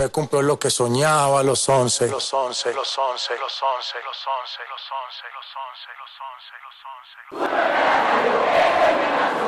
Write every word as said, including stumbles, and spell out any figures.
me cumplo lo que soñaba a los once. Los once, los once, los once, los once, los once, los once, los once, los once, los once.